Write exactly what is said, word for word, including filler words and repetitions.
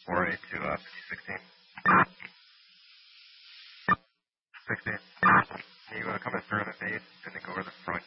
four eight to uh, sixteen. sixteen. Can you uh, come in through the base and then go over the front